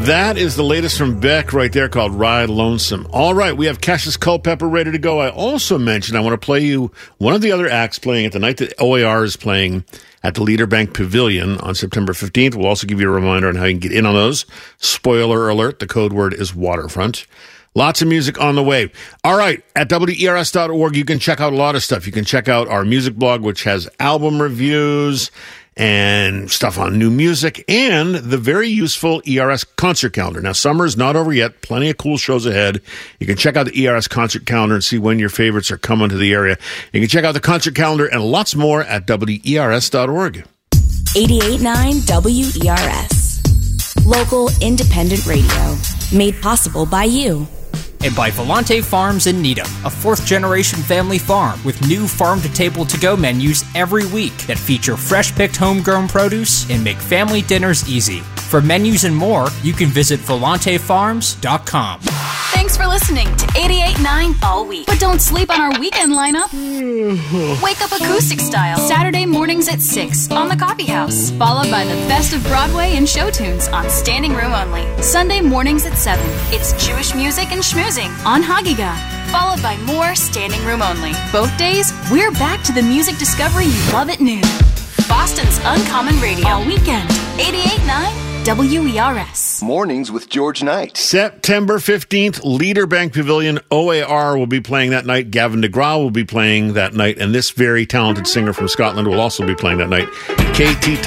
That is the latest from Beck right there called Ride Lonesome. All right, we have Cassius Culpepper ready to go. I also mentioned I want to play you one of the other acts playing at the night that OAR is playing at the Leader Bank Pavilion on September 15th. We'll also give you a reminder on how you can get in on those. Spoiler alert, the code word is waterfront. Lots of music on the way. All right, at WERS.org, you can check out a lot of stuff. You can check out our music blog, which has album reviews and stuff on new music, and the very useful ERS concert calendar. Now, summer is not over yet. Plenty of cool shows ahead. You can check out the ERS concert calendar and see when your favorites are coming to the area. You can check out the concert calendar and lots more at WERS.org. 88.9 WERS. Local independent radio. Made possible by you. And by Volante Farms in Needham, a fourth-generation family farm with new farm-to-table-to-go menus every week that feature fresh-picked homegrown produce and make family dinners easy. For menus and more, you can visit volantefarms.com. Thanks for listening to 88.9 all week. But don't sleep on our weekend lineup. Wake up acoustic style, Saturday mornings at 6 on the Coffee House. Followed by the best of Broadway and show tunes on Standing Room Only. Sunday mornings at 7. It's Jewish music and schmoozing on Hagiga. Followed by more Standing Room Only. Both days, we're back to the music discovery you love at noon. Boston's Uncommon Radio. All weekend. 88.9 WERS. Mornings with George Knight. September 15th, Leader Bank Pavilion. OAR will be playing that night. Gavin DeGraw will be playing that night. And this very talented singer from Scotland will also be playing that night. KT